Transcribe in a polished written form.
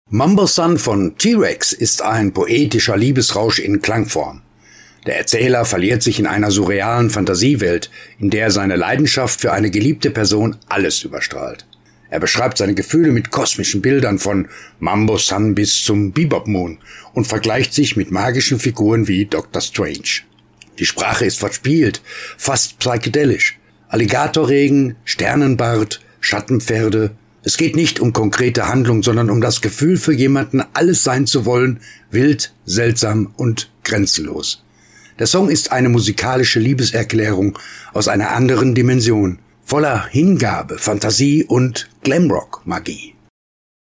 Mambo Sun von T-Rex ist ein poetischer Liebesrausch in Klangform. Der Erzähler verliert sich in einer surrealen Fantasiewelt, in der seine Leidenschaft für eine geliebte Person alles überstrahlt. Er beschreibt seine Gefühle mit kosmischen Bildern von Mambo Sun bis zum Bebop Moon und vergleicht sich mit magischen Figuren wie Dr. Strange. Die Sprache ist verspielt, fast psychedelisch. Alligatorregen, Sternenbart, Schattenpferde. Es geht nicht um konkrete Handlung, sondern um das Gefühl für jemanden, alles sein zu wollen, wild, seltsam und grenzenlos. Der Song ist eine musikalische Liebeserklärung aus einer anderen Dimension, voller Hingabe, Fantasie und Glamrock-Magie.